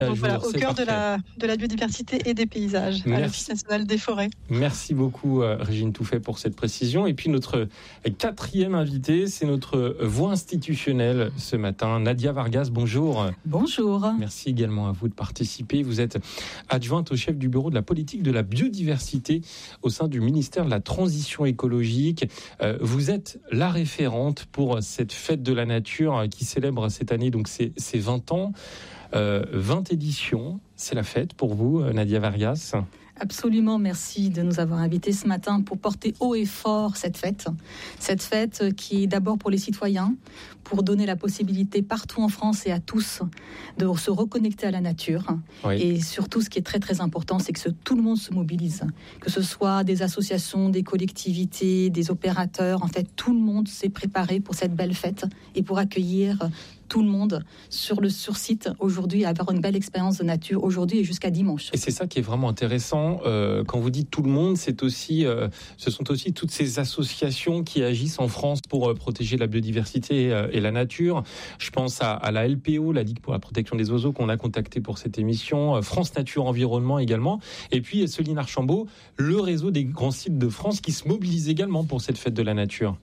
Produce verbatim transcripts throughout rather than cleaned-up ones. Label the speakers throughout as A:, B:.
A: Donc voilà, au cœur de la, de la biodiversité et des paysages, Merci. à l'Office national des forêts.
B: Merci beaucoup euh, Régine Touffet pour cette précision. Et puis notre quatrième invitée, c'est notre voix institutionnelle ce matin, Nadia Vargas, bonjour.
C: Bonjour.
B: Merci également à vous de participer. Vous êtes adjointe au chef du bureau de la politique de la biodiversité au sein du ministère de la Transition écologique. Euh, vous êtes la référente pour cette fête de la nature qui célèbre cette année donc ses, ses vingt ans. Euh, vingt éditions, c'est la fête pour vous, Nadia Vargas.
C: Absolument, merci de nous avoir invités ce matin pour porter haut et fort cette fête. Cette fête qui est d'abord pour les citoyens, pour donner la possibilité partout en France et à tous de se reconnecter à la nature. Oui. Et surtout, ce qui est très très important, c'est que ce, tout le monde se mobilise. Que ce soit des associations, des collectivités, des opérateurs. En fait, tout le monde s'est préparé pour cette belle fête et pour accueillir tout le monde sur le sur-site aujourd'hui, avoir une belle expérience de nature aujourd'hui et jusqu'à dimanche.
B: Et c'est ça qui est vraiment intéressant. Euh, quand vous dites tout le monde, c'est aussi, euh, ce sont aussi toutes ces associations qui agissent en France pour euh, protéger la biodiversité euh, et la nature. Je pense à, à la L P O, la Ligue pour la protection des oiseaux, qu'on a contacté pour cette émission, euh, France Nature Environnement également. Et puis Céline Archambault, le réseau des grands sites de France qui se mobilise également pour cette fête de la nature.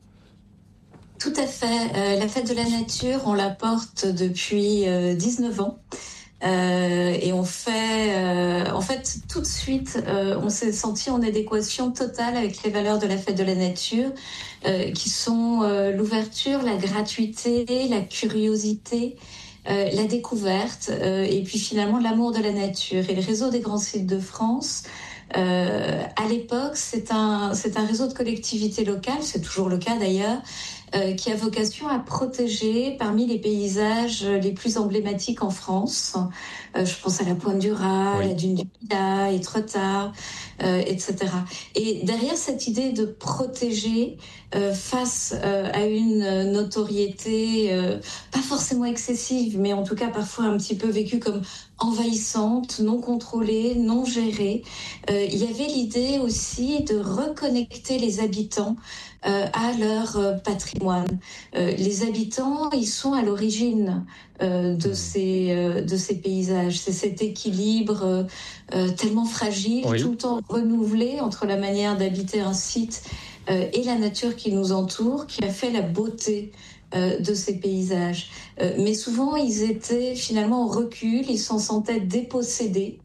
D: Tout à fait. Euh, la fête de la nature, on la porte depuis euh, dix-neuf ans. Euh, et on fait, euh, en fait, tout de suite, euh, on s'est senti en adéquation totale avec les valeurs de la fête de la nature, euh, qui sont euh, l'ouverture, la gratuité, la curiosité, euh, la découverte, euh, et puis finalement l'amour de la nature. Et le réseau des grands sites de France, euh, à l'époque, c'est un, c'est un réseau de collectivités locales, c'est toujours le cas d'ailleurs, Euh, qui a vocation à protéger parmi les paysages les plus emblématiques en France. Euh, je pense à la Pointe du Raz, oui. la Dune du Pilat, Étretat, euh, et cetera. Et derrière cette idée de protéger euh, face euh, à une notoriété euh, pas forcément excessive, mais en tout cas parfois un petit peu vécue comme envahissante, non contrôlée, non gérée, euh, il y avait l'idée aussi de reconnecter les habitants Euh, à leur euh, patrimoine. Euh, les habitants, ils sont à l'origine euh, de ces euh, de ces paysages. C'est cet équilibre euh, euh, tellement fragile, oui. tout le temps renouvelé entre la manière d'habiter un site euh, et la nature qui nous entoure, qui a fait la beauté euh, de ces paysages. Euh, mais souvent, ils étaient finalement au recul, ils s'en sentaient dépossédés.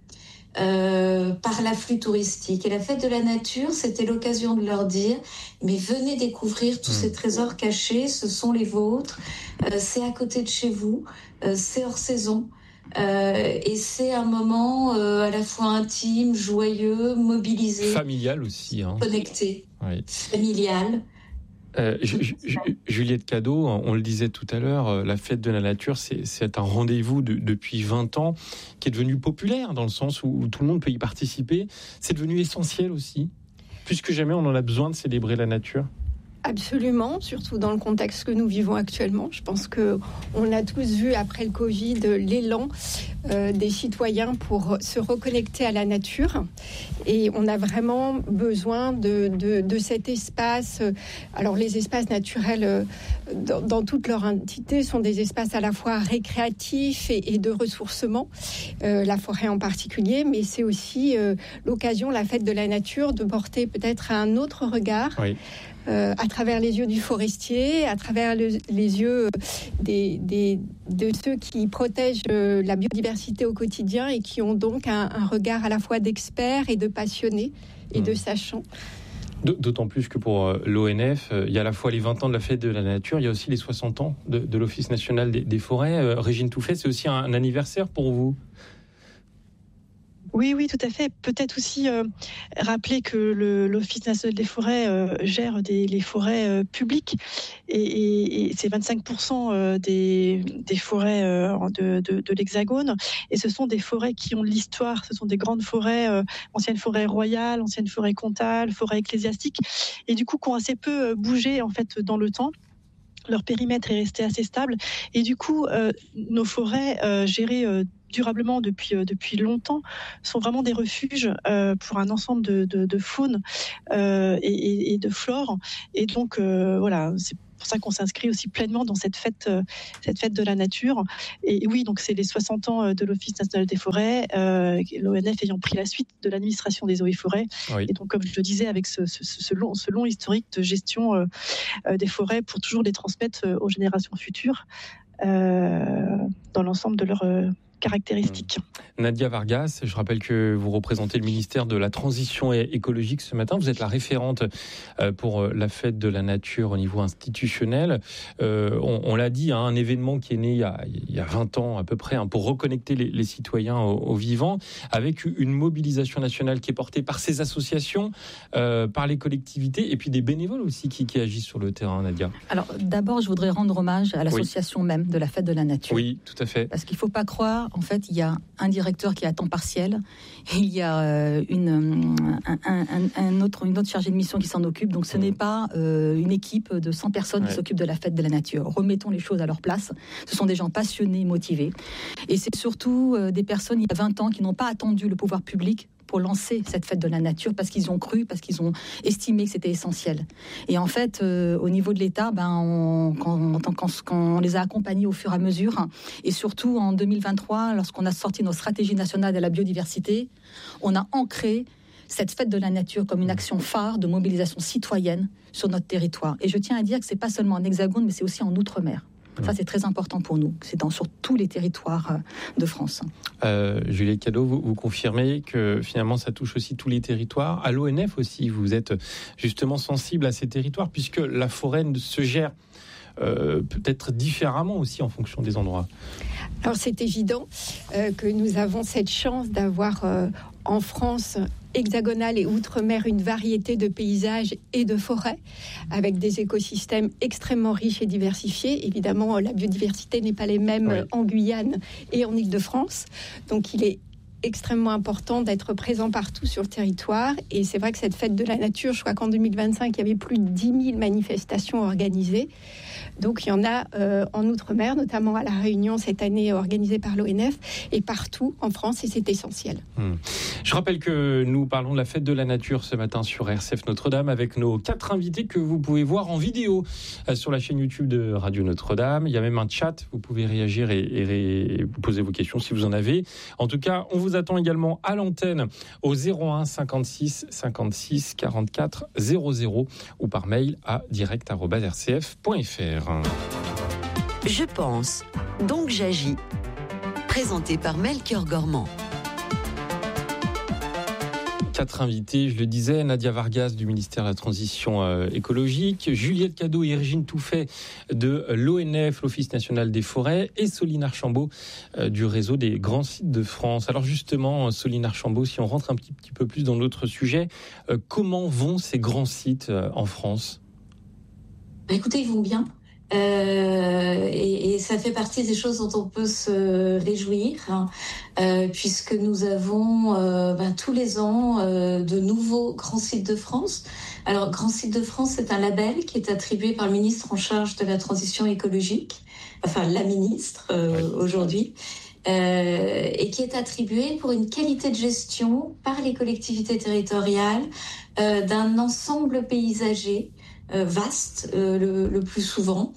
D: Euh, par l'afflux touristique. Et la fête de la nature, c'était l'occasion de leur dire mais venez découvrir tous mmh. ces trésors cachés, ce sont les vôtres, euh, c'est à côté de chez vous, euh, c'est hors saison. Euh, et c'est un moment euh, à la fois intime, joyeux, mobilisé.
B: Familial aussi. Hein.
D: Connecté. Oui. Familial.
B: Euh, Ju- Ju- Juliette Cadeau, on le disait tout à l'heure, la fête de la nature, c'est, c'est un rendez-vous de, depuis vingt ans qui est devenu populaire dans le sens où, où tout le monde peut y participer. C'est devenu essentiel aussi. Plus que jamais, on en a besoin de célébrer la nature.
E: Absolument, surtout dans le contexte que nous vivons actuellement. Je pense qu'on a tous vu après le Covid l'élan euh, des citoyens pour se reconnecter à la nature. Et on a vraiment besoin de, de, de cet espace. Alors les espaces naturels, euh, dans, dans toute leur entité, sont des espaces à la fois récréatifs et, et de ressourcement, euh, la forêt en particulier, mais c'est aussi euh, l'occasion, la fête de la nature, de porter peut-être un autre regard. Oui. Euh, à travers les yeux du forestier, à travers le, les yeux des, des, de ceux qui protègent la biodiversité au quotidien et qui ont donc un, un regard à la fois d'experts et de passionnés et mmh. de sachants.
B: D'autant plus que pour l'O N F, il y a à la fois les vingt ans de la fête de la nature, il y a aussi les soixante ans de, de l'Office national des, des forêts. Euh, Régine Touffet, c'est aussi un, un anniversaire pour vous ?
A: Oui, oui, tout à fait. Peut-être aussi euh, rappeler que le, l'Office national des forêts euh, gère des, les forêts euh, publiques et, et, et c'est vingt-cinq pour cent euh, des, des forêts euh, de, de, de l'Hexagone. Et ce sont des forêts qui ont de l'histoire. Ce sont des grandes forêts, euh, anciennes forêts royales, anciennes forêts comtales, forêts ecclésiastiques, et du coup qui ont assez peu bougé en fait dans le temps. Leur périmètre est resté assez stable et du coup, euh, nos forêts euh, gérées euh, durablement depuis euh, depuis longtemps sont vraiment des refuges euh, pour un ensemble de, de, de faune euh, et, et de flore. Et donc euh, voilà, c'est pour ça qu'on s'inscrit aussi pleinement dans cette fête, euh, cette fête de la nature. Et, et oui, donc c'est les soixante ans de l'Office national des forêts, euh, l'O N F ayant pris la suite de l'administration des eaux et forêts. Oui. Et donc, comme je le disais, avec ce, ce, ce, long, ce long historique de gestion euh, euh, des forêts pour toujours les transmettre euh, aux générations futures euh, dans l'ensemble de leur euh, caractéristiques.
B: Nadia Vargas, je rappelle que vous représentez le ministère de la Transition écologique ce matin. Vous êtes la référente pour la fête de la nature au niveau institutionnel. Euh, on, on l'a dit, hein, un événement qui est né il y a, il y a vingt ans à peu près, hein, pour reconnecter les, les citoyens au, au vivant, avec une mobilisation nationale qui est portée par ces associations, euh, par les collectivités et puis des bénévoles aussi qui, qui agissent sur le terrain, Nadia.
C: Alors d'abord, je voudrais rendre hommage à l'association oui. même de la fête de la nature.
B: Oui, tout à fait.
C: Parce qu'il ne faut pas croire, en fait, il y a un directeur qui est à temps partiel, et il y a une, un, un, un autre, une autre chargée de mission qui s'en occupe. Donc ce mmh. n'est pas euh, une équipe de cent personnes ouais. qui s'occupe de la fête de la nature. Remettons les choses à leur place. Ce sont des gens passionnés, motivés. Et c'est surtout euh, des personnes, il y a vingt ans, qui n'ont pas attendu le pouvoir public pour lancer cette fête de la nature, parce qu'ils ont cru, parce qu'ils ont estimé que c'était essentiel. Et en fait, euh, au niveau de l'État, ben, on, quand, quand, quand on les a accompagnés au fur et à mesure, et surtout en deux mille vingt-trois, lorsqu'on a sorti nos stratégies nationales de la biodiversité, on a ancré cette fête de la nature comme une action phare de mobilisation citoyenne sur notre territoire. Et je tiens à dire que c'est pas seulement en Hexagone, mais c'est aussi en Outre-mer. Ça, c'est très important pour nous. C'est dans, sur tous les territoires de France.
B: Euh, Juliette Cadeau, vous, vous confirmez que finalement, ça touche aussi tous les territoires. À l'O N F aussi, vous êtes justement sensible à ces territoires, puisque la forêt se gère euh, peut-être différemment aussi en fonction des endroits.
E: Alors, c'est évident euh, que nous avons cette chance d'avoir euh, en France hexagonale et outre-mer une variété de paysages et de forêts avec des écosystèmes extrêmement riches et diversifiés. Évidemment, la biodiversité n'est pas les mêmes oui. en Guyane et en Île-de-France. Donc, il est extrêmement important d'être présent partout sur le territoire. Et c'est vrai que cette fête de la nature, je crois qu'en deux mille vingt-cinq, il y avait plus de dix mille manifestations organisées. Donc, il y en a euh, en Outre-mer, notamment à La Réunion, cette année organisée par l'O N F, et partout en France, et c'est essentiel.
B: Hum. Je rappelle que nous parlons de la fête de la nature ce matin sur R C F Notre-Dame avec nos quatre invités que vous pouvez voir en vidéo euh, sur la chaîne YouTube de Radio Notre-Dame. Il y a même un chat, vous pouvez réagir et, et, et poser vos questions si vous en avez. En tout cas, on vous attend également à l'antenne au zéro un cinquante-six cinquante-six quarante-quatre zéro zéro ou par mail à direct arobase r c f point f r.
F: Je pense, donc j'agis. Présenté par Melchior Gormand.
B: Quatre invités, je le disais, Nadia Vargas du ministère de la Transition euh, écologique, Juliette Cadeau et Irgine Touffet de l'O N F, l'Office national des forêts, et Soline Archambault euh, du réseau des grands sites de France. Alors justement, Soline Archambault, si on rentre un petit, petit peu plus dans notre sujet, euh, comment vont ces grands sites euh, en France ?
D: Écoutez, ils vont bien. Euh, et, et ça fait partie des choses dont on peut se réjouir, hein, euh, puisque nous avons euh, ben, tous les ans euh, de nouveaux grands sites de France. Alors, Grand Site de France, c'est un label qui est attribué par le ministre en charge de la transition écologique, enfin la ministre euh, oui. aujourd'hui, euh, et qui est attribué pour une qualité de gestion par les collectivités territoriales euh, d'un ensemble paysager Euh, vaste euh, le, le plus souvent,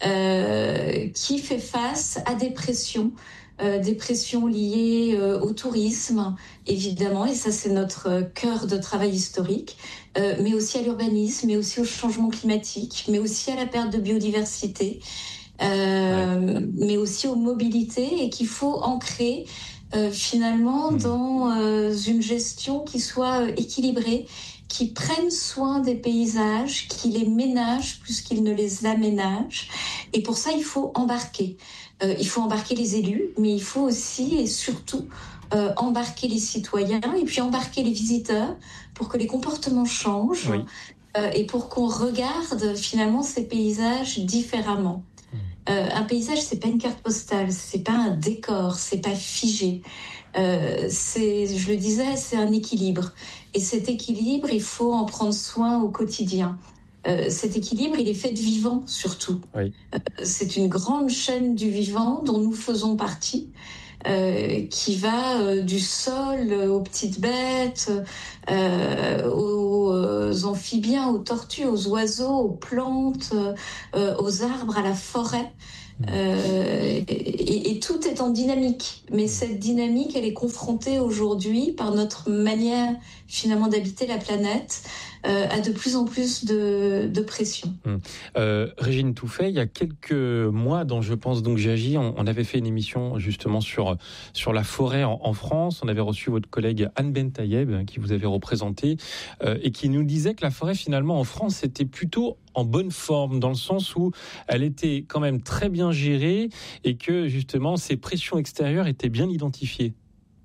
D: euh, qui fait face à des pressions, euh, des pressions liées euh, au tourisme, évidemment, et ça c'est notre cœur de travail historique, euh, mais aussi à l'urbanisme, mais aussi au changement climatique, mais aussi à la perte de biodiversité, euh, ouais. mais aussi aux mobilités, et qu'il faut ancrer euh, finalement mmh. dans euh, une gestion qui soit équilibrée, qui prennent soin des paysages, qui les ménagent plus qu'ils ne les aménagent. Et pour ça, il faut embarquer. Euh, il faut embarquer les élus, mais il faut aussi et surtout euh, embarquer les citoyens et puis embarquer les visiteurs pour que les comportements changent oui. euh, et pour qu'on regarde finalement ces paysages différemment. Euh, un paysage, c'est pas une carte postale, c'est pas un décor, c'est pas figé. Euh, c'est, je le disais, c'est un équilibre. Et cet équilibre, il faut en prendre soin au quotidien. Euh, cet équilibre, il est fait de vivant, surtout. Oui. Euh, c'est une grande chaîne du vivant dont nous faisons partie, euh, qui va euh, du sol aux petites bêtes, euh, aux, aux amphibiens, aux tortues, aux oiseaux, aux plantes, euh, aux arbres, à la forêt. Euh, et, et tout est en dynamique. Mais cette dynamique, elle est confrontée aujourd'hui par notre manière finalement d'habiter la planète euh, à de plus en plus de, de pression.
B: Hum. Euh, Régine Touffet, il y a quelques mois, dont je pense donc j'agis, on, on avait fait une émission justement sur sur la forêt en, en France. On avait reçu votre collègue Anne Bentayeb qui vous avait représenté euh, et qui nous disait que la forêt finalement en France était plutôt en bonne forme, dans le sens où elle était quand même très bien gérée et que justement ces pressions extérieures étaient bien identifiées.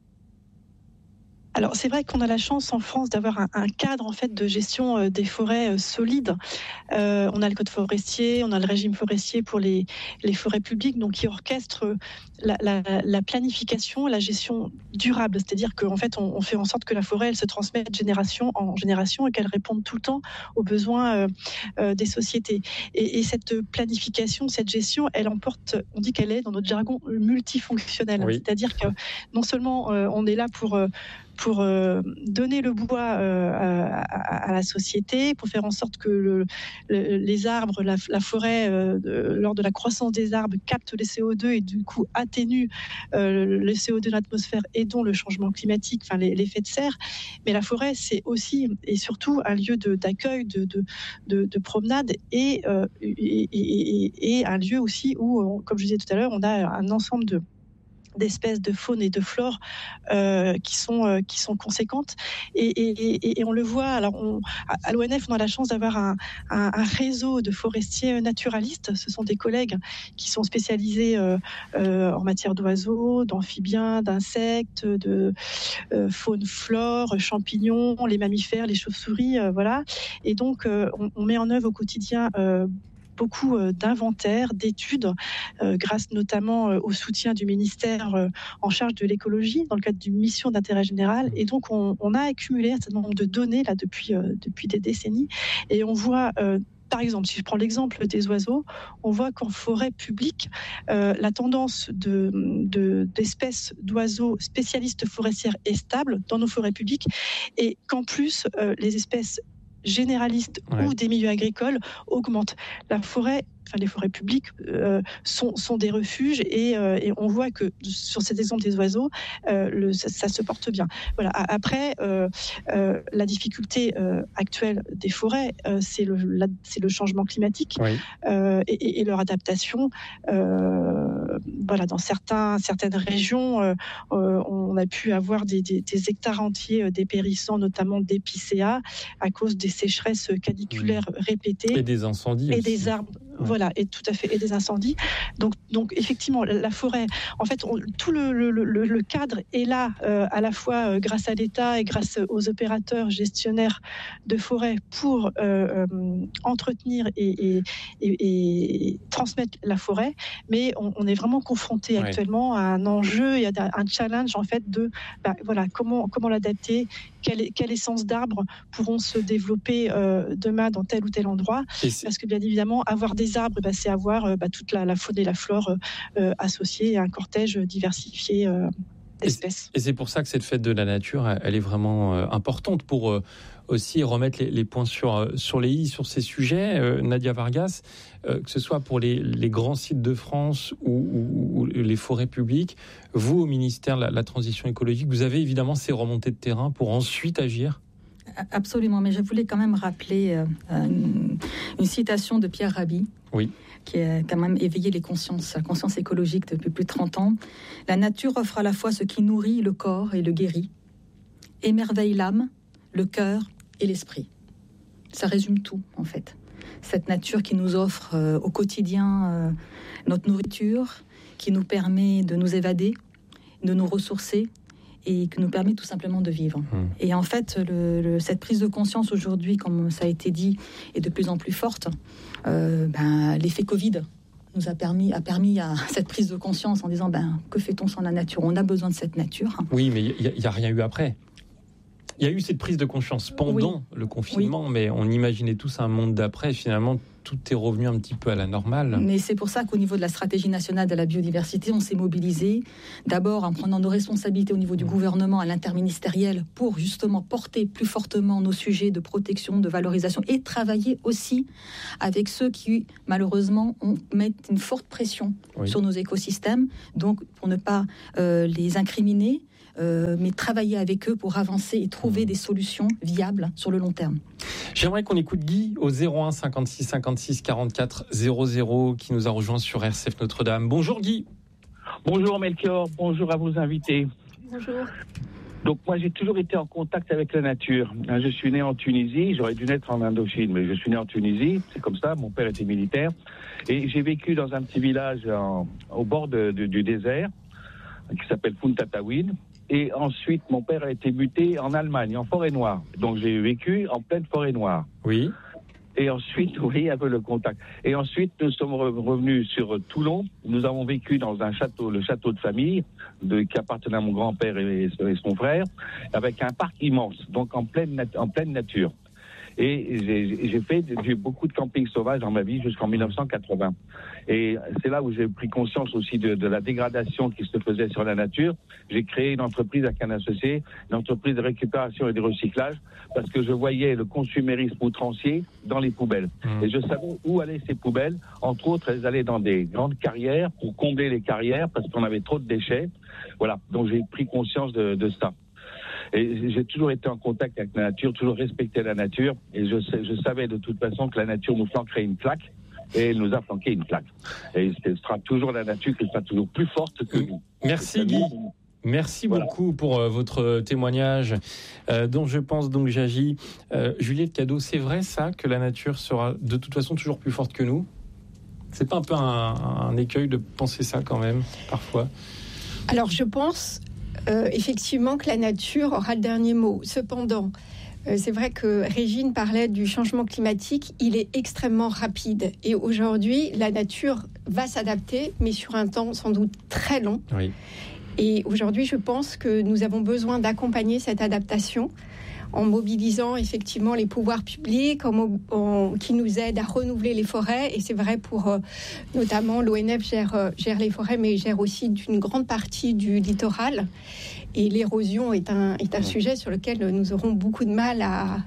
A: Alors c'est vrai qu'on a la chance en France d'avoir un, un cadre en fait de gestion euh, des forêts euh, solide. Euh, on a le code forestier, on a le régime forestier pour les, les forêts publiques, donc qui orchestre la, la, la planification, la gestion durable. C'est-à-dire qu'en fait on, on fait en sorte que la forêt elle se transmette de génération en génération et qu'elle réponde tout le temps aux besoins euh, euh, des sociétés. Et, et cette planification, cette gestion, elle emporte, on dit qu'elle est dans notre jargon multifonctionnelle. Oui. C'est-à-dire que non seulement euh, on est là pour euh, pour euh, donner le bois euh, à, à, à la société, pour faire en sorte que le, le, les arbres, la, la forêt, euh, de, lors de la croissance des arbres, captent les C O deux et du coup atténuent euh, le C O deux de l'atmosphère et dont le changement climatique, enfin l'effet de serre. Mais la forêt, c'est aussi et surtout un lieu de, d'accueil, de, de, de, de promenade et, euh, et, et, et un lieu aussi où, comme je disais tout à l'heure, on a un ensemble de d'espèces de faune et de flore euh, qui sont euh, qui sont conséquentes et, et, et on le voit. Alors on, à l'O N F on a la chance d'avoir un, un, un réseau de forestiers naturalistes. Ce sont des collègues qui sont spécialisés euh, euh, en matière d'oiseaux, d'amphibiens, d'insectes, de euh, faune, flore, champignons, les mammifères, les chauves-souris, euh, voilà. Et donc euh, on, on met en œuvre au quotidien euh, beaucoup d'inventaires, d'études, euh, grâce notamment euh, au soutien du ministère euh, en charge de l'écologie dans le cadre d'une mission d'intérêt général. Et donc, on, on a accumulé un certain nombre de données là depuis, euh, depuis des décennies. Et on voit... Euh, Par exemple, si je prends l'exemple des oiseaux, on voit qu'en forêt publique, euh, la tendance de, de, d'espèces d'oiseaux spécialistes forestières est stable dans nos forêts publiques et qu'en plus, euh, les espèces généralistes ouais. ou des milieux agricoles augmentent. La forêt, enfin les forêts publiques euh, sont, sont des refuges et, euh, et on voit que sur cet exemple des oiseaux, euh, le, ça, ça se porte bien. Voilà. Après, euh, euh, la difficulté euh, actuelle des forêts, euh, c'est, le, la, c'est le changement climatique oui. euh, et, et leur adaptation. Euh, voilà, dans certains, certaines régions, euh, euh, on a pu avoir des, des, des hectares entiers dépérissant, notamment d'épicéas, à cause des sécheresses caniculaires oui. répétées.
B: Et des incendies
A: Et
B: aussi.
A: des arbres. Ouais. Voilà, et tout à fait, et des incendies. Donc, donc effectivement, la, la forêt, en fait, on, tout le, le, le, le cadre est là, euh, à la fois euh, grâce à l'État et grâce aux opérateurs gestionnaires de forêt pour euh, euh, entretenir et, et, et, et transmettre la forêt. Mais on, on est vraiment confronté ouais. actuellement à un enjeu et à un challenge en fait de, bah, voilà, comment comment l'adapter. Quelle, quelle essence d'arbres pourront se développer euh, demain dans tel ou tel endroit. Parce que bien évidemment, avoir des arbres, bah, c'est avoir euh, bah, toute la, la faune et la flore euh, associées à un cortège diversifié euh, d'espèces.
B: Et c'est pour ça que cette fête de la nature, elle est vraiment euh, importante pour euh, aussi remettre les, les points sur, sur les i sur ces sujets. Euh, Nadia Vargas, euh, que ce soit pour les, les grands sites de France ou, ou, ou les forêts publiques, vous, au ministère de la, la Transition écologique, vous avez évidemment ces remontées de terrain pour ensuite agir ?
C: Absolument, mais je voulais quand même rappeler euh, une, une citation de Pierre Rabhi,
B: oui.
C: qui a quand même éveillé les consciences, la conscience écologique depuis plus de trente ans. La nature offre à la fois ce qui nourrit le corps et le guérit, émerveille l'âme, le cœur et l'esprit. Ça résume tout, en fait. Cette nature qui nous offre euh, au quotidien euh, notre nourriture, qui nous permet de nous évader, de nous ressourcer, et qui nous permet tout simplement de vivre. Mmh. Et en fait, le, le, cette prise de conscience aujourd'hui, comme ça a été dit, est de plus en plus forte. Euh, ben, l'effet Covid nous a permis, a permis à cette prise de conscience en disant ben, que fait-on sans la nature ? On a besoin de cette nature.
B: Oui, mais il n'y a, a rien eu après. Il y a eu cette prise de conscience pendant oui. le confinement, oui. mais on imaginait tous un monde d'après. Finalement, tout est revenu un petit peu à la normale.
C: Mais c'est pour ça qu'au niveau de la stratégie nationale de la biodiversité, on s'est mobilisé. D'abord en prenant nos responsabilités au niveau du gouvernement, à l'interministériel, pour justement porter plus fortement nos sujets de protection, de valorisation, et travailler aussi avec ceux qui, malheureusement, on, mettent une forte pression oui. sur nos écosystèmes. Donc, pour ne pas euh, les incriminer, Euh, mais travailler avec eux pour avancer et trouver des solutions viables sur le long terme.
B: J'aimerais qu'on écoute Guy au zéro un cinquante-six cinquante-six quarante-quatre zéro zéro qui nous a rejoint sur R C F Notre-Dame. Bonjour Guy.
G: Bonjour Melchior, bonjour à vos invités.
E: Bonjour.
G: Donc moi j'ai toujours été en contact avec la nature. Je suis né en Tunisie, j'aurais dû naître en Indochine, mais je suis né en Tunisie, c'est comme ça, mon père était militaire. Et j'ai vécu dans un petit village en, au bord de, de, du désert qui s'appelle Funtatawin. Et ensuite, mon père a été muté en Allemagne, en forêt noire. Donc, j'ai vécu en pleine forêt noire.
B: Oui.
G: Et ensuite, vous voyez un peu le contact. Et ensuite, nous sommes revenus sur Toulon. Nous avons vécu dans un château, le château de famille, de, qui appartenait à mon grand-père et, et son frère, avec un parc immense, donc en pleine, nat- en pleine nature. Et j'ai, j'ai fait j'ai beaucoup de camping sauvage dans ma vie jusqu'en dix-neuf cent quatre-vingts. Et c'est là où j'ai pris conscience aussi de, de la dégradation qui se faisait sur la nature. J'ai créé une entreprise avec un associé, une entreprise de récupération et de recyclage, parce que je voyais le consumérisme outrancier dans les poubelles. Mmh. Et je savais où allaient ces poubelles. Entre autres, elles allaient dans des grandes carrières pour combler les carrières, parce qu'on avait trop de déchets. Voilà, donc j'ai pris conscience de, de ça. Et j'ai toujours été en contact avec la nature, toujours respecté la nature. Et je, sais, je savais de toute façon que la nature nous flanquerait une claque. Et elle nous a flanqué une claque. Et ce sera toujours la nature qui sera toujours plus forte que nous.
B: Merci Guy. Merci voilà. beaucoup pour euh, votre témoignage euh, dont je pense donc j'agis. Euh, Juliette Cadeau, c'est vrai ça que la nature sera de toute façon toujours plus forte que nous ? C'est pas un peu un, un écueil de penser ça quand même, parfois ?
E: Alors je pense... Euh, effectivement que la nature aura le dernier mot. Cependant, euh, c'est vrai que Régine parlait du changement climatique, il est extrêmement rapide. Et aujourd'hui, la nature va s'adapter, mais sur un temps sans doute très long.
B: Oui.
E: Et aujourd'hui, je pense que nous avons besoin d'accompagner cette adaptation en mobilisant effectivement les pouvoirs publics en, en, qui nous aident à renouveler les forêts. Et c'est vrai pour euh, notamment l'O N F gère, euh, gère les forêts, mais gère aussi une grande partie du littoral. Et l'érosion est un, est un sujet sur lequel nous aurons beaucoup de mal à,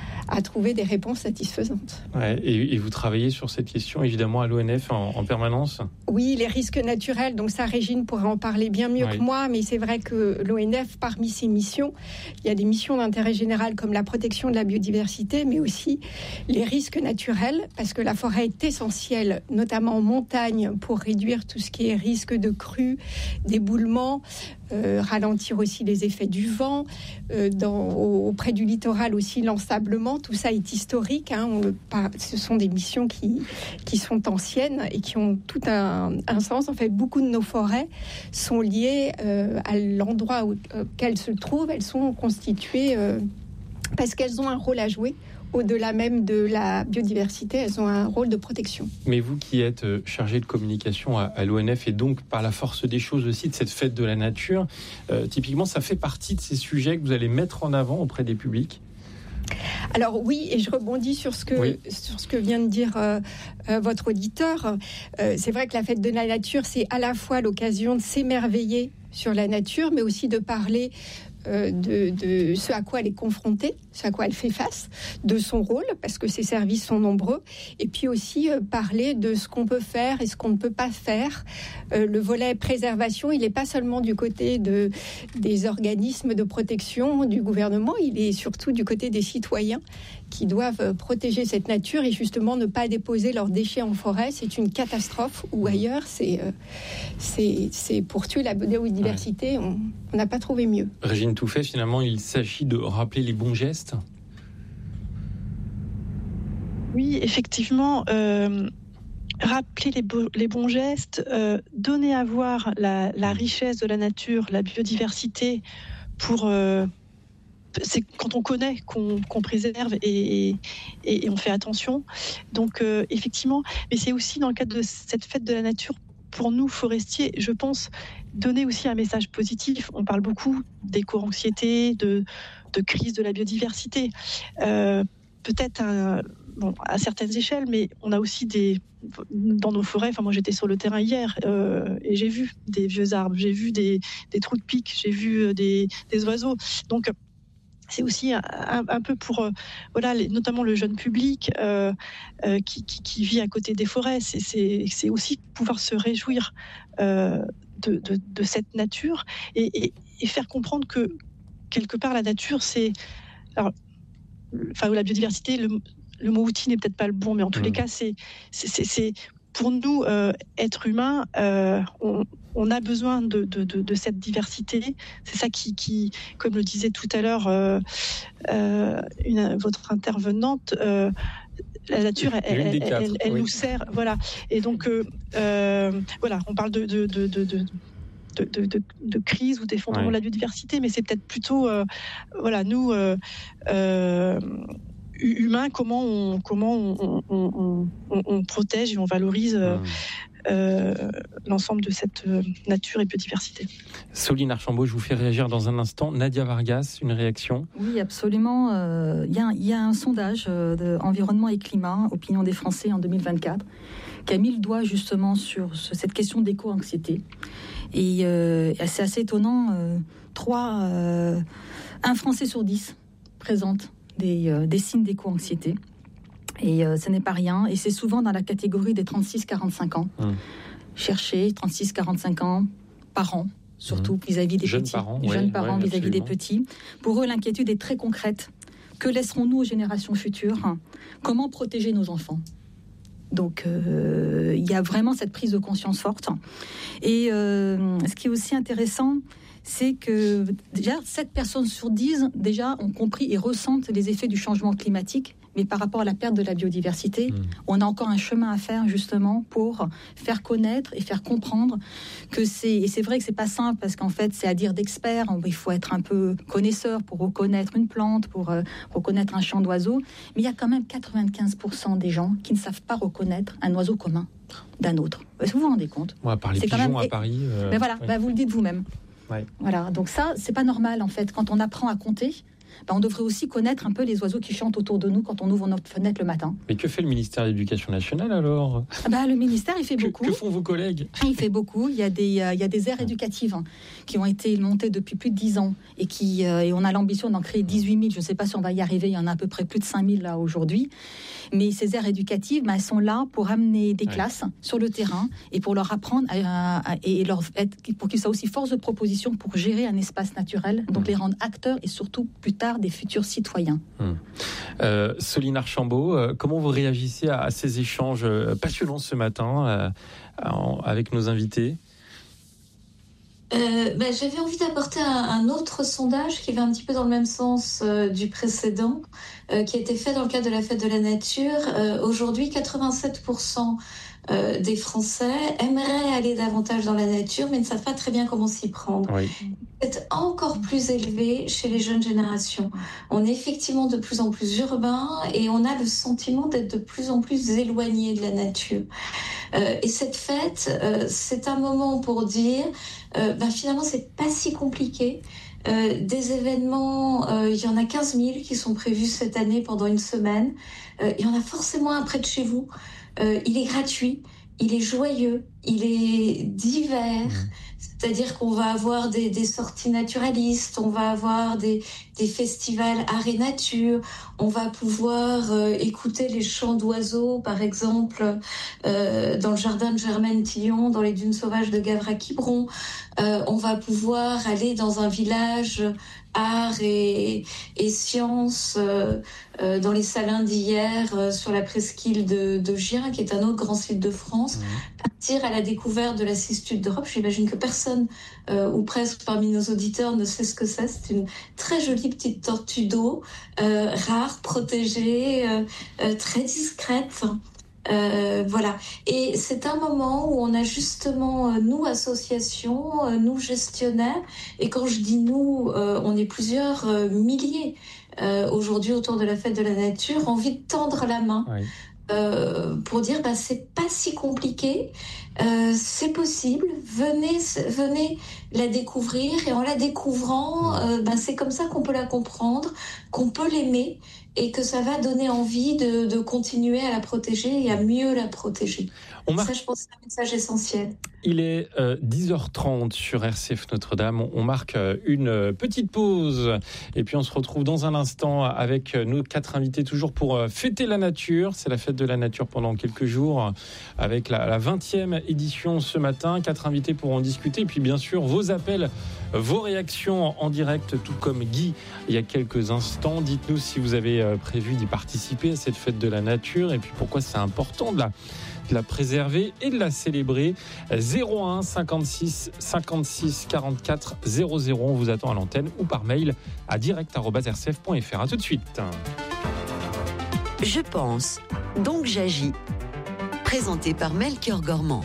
E: à trouver des réponses satisfaisantes.
B: Ouais, et, et vous travaillez sur cette question évidemment à l'O N F en, en permanence ?
E: Oui, les risques naturels, donc ça Régine pourrait en parler bien mieux
B: oui.
E: que moi, mais c'est vrai que l'O N F, parmi ses missions, il y a des missions d'intérêt général comme la protection de la biodiversité, mais aussi les risques naturels, parce que la forêt est essentielle, notamment en montagne, pour réduire tout ce qui est risque de crue, d'éboulement, euh, ralentir aussi les effets du vent, euh, dans, auprès du littoral aussi l'ensablement, tout ça est historique, hein, on, ce sont des missions qui, qui sont anciennes et qui ont tout un Un, un sens. En fait, beaucoup de nos forêts sont liées euh, à l'endroit où euh, elles se trouvent. Elles sont constituées euh, parce qu'elles ont un rôle à jouer. Au-delà même de la biodiversité, elles ont un rôle de protection.
B: Mais vous qui êtes chargé de communication à, à l'O N F et donc par la force des choses aussi de cette fête de la nature, euh, typiquement, ça fait partie de ces sujets que vous allez mettre en avant auprès des publics ?
E: Alors oui, et je rebondis sur ce que, oui. sur ce que vient de dire euh, euh, votre auditeur. Euh, c'est vrai que la fête de la nature, c'est à la fois l'occasion de s'émerveiller sur la nature, mais aussi de parler euh, de, de ce à quoi elle est confrontée, ce à quoi elle fait face, de son rôle, parce que ses services sont nombreux, et puis aussi euh, parler de ce qu'on peut faire et ce qu'on ne peut pas faire. Euh, le volet préservation, il n'est pas seulement du côté de, des organismes de protection du gouvernement, il est surtout du côté des citoyens qui doivent protéger cette nature et justement ne pas déposer leurs déchets en forêt. C'est une catastrophe, ou ailleurs, c'est, euh, c'est, c'est pour tuer la biodiversité, ouais. On n'a pas trouvé mieux.
B: Régine Touffet, finalement, il s'agit de rappeler les bons gestes ?
A: Oui, effectivement, euh, rappeler les, beaux, les bons gestes, euh, donner à voir la, la richesse de la nature, la biodiversité, pour... Euh, c'est quand on connaît qu'on, qu'on préserve et, et, et on fait attention. Donc, euh, effectivement, mais c'est aussi dans le cadre de cette fête de la nature, pour nous, forestiers, je pense, donner aussi un message positif. On parle beaucoup d'éco-anxiété, de, de crise de la biodiversité. Euh, peut-être un, bon, à certaines échelles, mais on a aussi des dans nos forêts. Enfin, moi, j'étais sur le terrain hier euh, et j'ai vu des vieux arbres, j'ai vu des, des trous de pique, j'ai vu des, des oiseaux. Donc, c'est aussi un, un, un peu pour, euh, voilà, les, notamment le jeune public euh, euh, qui, qui, qui vit à côté des forêts. C'est, c'est, c'est aussi pouvoir se réjouir euh, de, de, de cette nature et, et, et faire comprendre que quelque part la nature, c'est, alors, enfin, la biodiversité. Le, le mot outil n'est peut-être pas le bon, mais en tous mmh. les cas, c'est, c'est, c'est, c'est pour nous, euh, êtres humains, euh, on, on a besoin de, de, de, de cette diversité. C'est ça qui, qui, comme le disait tout à l'heure euh, euh, une, votre intervenante, euh, la nature, elle, elle, quatre, elle, elle oui. nous sert. Voilà. Et donc, euh, euh, voilà, on parle de, de, de, de, de De, de, de, de crise ou d'effondrement ouais. de la biodiversité, mais c'est peut-être plutôt, euh, voilà, nous, euh, euh, humains, comment on, comment on, on, on, on protège et on valorise euh, mmh. euh, l'ensemble de cette nature et biodiversité.
B: Soline Archambault, je vous fais réagir dans un instant. Nadia Vargas, une réaction ?
C: Oui, absolument. Il euh, y, y a un sondage euh, de Environnement et Climat, Opinion des Français en deux mille vingt-quatre, qui a mis le doigt justement sur cette question d'éco-anxiété. Et euh, c'est assez étonnant, euh, trois, euh, un Français sur dix présente des, euh, des signes d'éco-anxiété. Et euh, ce n'est pas rien. Et c'est souvent dans la catégorie des trente-six à quarante-cinq ans. Mmh. Cherchez trente-six à quarante-cinq ans, parents, surtout mmh. vis-à-vis des
B: jeunes
C: petits.
B: Parents,
C: jeunes
B: ouais,
C: parents
B: ouais,
C: vis-à-vis
B: absolument.
C: des petits. Pour eux, l'inquiétude est très concrète. Que laisserons-nous aux générations futures ? Comment protéger nos enfants ? Donc, euh, il y a vraiment cette prise de conscience forte. Et euh, ce qui est aussi intéressant, c'est que déjà, sept personnes sur dix déjà ont compris et ressentent les effets du changement climatique. Mais par rapport à la perte de la biodiversité, mmh. on a encore un chemin à faire justement pour faire connaître et faire comprendre que c'est... Et c'est vrai que c'est pas simple parce qu'en fait, c'est à dire d'experts. Il faut être un peu connaisseur pour reconnaître une plante, pour euh, reconnaître un chant d'oiseau. Mais il y a quand même quatre-vingt-quinze pour cent des gens qui ne savent pas reconnaître un oiseau commun d'un autre. Est-ce que vous vous rendez compte ?
B: Ouais, par les
C: c'est
B: pigeons
C: quand même...
B: à Paris... Euh...
C: Mais voilà,
B: ouais.
C: bah, vous le dites vous-même.
B: Ouais.
C: Voilà, donc ça, c'est pas normal en fait. Quand on apprend à compter... Ben, on devrait aussi connaître un peu les oiseaux qui chantent autour de nous quand on ouvre notre fenêtre le matin.
B: Mais que fait le ministère de l'Éducation nationale alors ?
C: Ben, le ministère, il fait
B: que,
C: beaucoup.
B: Que font vos collègues ?
C: Il fait beaucoup. Il y a des, euh, il y a des aires éducatives hein, qui ont été montées depuis plus de dix ans et, qui, euh, et on a l'ambition d'en créer dix-huit mille. Je ne sais pas si on va y arriver. Il y en a à peu près plus de cinq mille là aujourd'hui. Mais ces aires éducatives, ben, elles sont là pour amener des ouais. classes sur le terrain et pour leur apprendre à, à, et leur être, pour qu'ils soient aussi force de proposition pour gérer un espace naturel, donc mmh. les rendre acteurs et surtout plus tard des futurs citoyens.
B: Mmh. Euh, Soline Archambault, euh, comment vous réagissez à, à ces échanges passionnants ce matin euh, en, avec nos invités ?
D: Euh, bah, j'avais envie d'apporter un, un autre sondage qui va un petit peu dans le même sens euh, du précédent, euh, qui a été fait dans le cadre de la Fête de la Nature. Euh, aujourd'hui, quatre-vingt-sept pour cent euh, des Français aimeraient aller davantage dans la nature, mais ne savent pas très bien comment s'y prendre.
B: Oui.
D: C'est encore plus élevé chez les jeunes générations. On est effectivement de plus en plus urbain et on a le sentiment d'être de plus en plus éloigné de la nature. Euh, et cette fête, euh, c'est un moment pour dire, euh, ben finalement, c'est pas si compliqué. Euh, des événements, euh, il y en a quinze mille qui sont prévus cette année pendant une semaine. Euh, il y en a forcément un près de chez vous. Euh, il est gratuit, il est joyeux, il est divers. C'est-à-dire qu'on va avoir des, des sorties naturalistes, on va avoir des, des festivals art et nature, on va pouvoir euh, écouter les chants d'oiseaux, par exemple, euh, dans le jardin de Germaine-Tillon, dans les dunes sauvages de Gavra-Quiberon. Euh, on va pouvoir aller dans un village art et, et sciences euh, euh, dans les Salins d'hier, euh, sur la presqu'île de, de Gien, qui est un autre grand site de France. Mmh. Partir à la découverte de la cistude d'Europe. J'imagine que personne, euh, ou presque parmi nos auditeurs, ne sait ce que c'est. C'est une très jolie petite tortue d'eau, euh, rare, protégée, euh, euh, très discrète. Euh, voilà. Et c'est un moment où on a justement, euh, nous, associations, euh, nous, gestionnaires, et quand je dis nous, euh, on est plusieurs euh, milliers euh, aujourd'hui autour de la Fête de la Nature, envie de tendre la main. Oui. euh, pour dire bah, c'est pas si compliqué, euh, c'est possible, venez, venez la découvrir et en la découvrant, euh, bah, c'est comme ça qu'on peut la comprendre, qu'on peut l'aimer et que ça va donner envie de, de continuer à la protéger et à mieux la protéger. On marque... Ça, je pense, c'est un message essentiel.
B: Il est euh, dix heures trente sur R C F Notre-Dame. On marque euh, une petite pause et puis on se retrouve dans un instant avec nos quatre invités toujours pour euh, fêter la nature. C'est la fête de la nature pendant quelques jours avec la, la vingtième édition ce matin. Quatre invités pour en discuter et puis bien sûr vos appels, vos réactions en direct, tout comme Guy il y a quelques instants. Dites-nous si vous avez euh, prévu d'y participer à cette fête de la nature et puis pourquoi c'est important de la de la préserver et de la célébrer. Zéro un cinquante-six cinquante-six quarante-quatre zéro zéro. On vous attend à l'antenne ou par mail à direct arobase r c f point f r. À tout de suite.
F: Je pense, donc j'agis. Présenté par Melchior Gormand.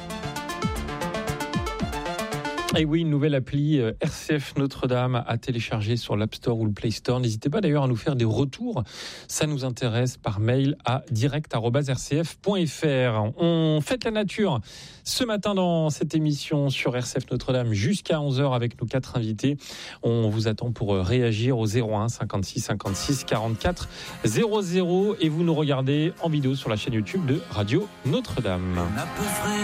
B: Et oui, une nouvelle appli R C F Notre-Dame à télécharger sur l'App Store ou le Play Store. N'hésitez pas d'ailleurs à nous faire des retours. Ça nous intéresse par mail à direct arobase r c f point f r. On fête la nature ce matin dans cette émission sur R C F Notre-Dame jusqu'à onze heures avec nos quatre invités. On vous attend pour réagir au zéro un cinquante-six cinquante-six quarante-quatre zéro zéro et vous nous regardez en vidéo sur la chaîne YouTube de Radio Notre-Dame.